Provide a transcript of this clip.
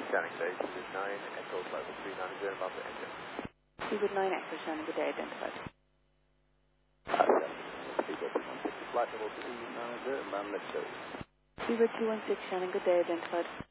Shannon, day, Seabird 9, Echo Flight 390 about the engine. Seabird 9, Echo Shannon, good day, identified. Seabird 216, flight level 290, land next service. Seabird 216, Shannon, good day, identified.